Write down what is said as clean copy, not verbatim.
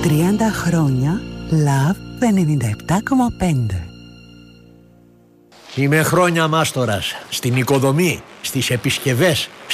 30 χρόνια Love 97,5. Είμαι χρόνια μάστορας στην οικοδομή, στις επισκευές,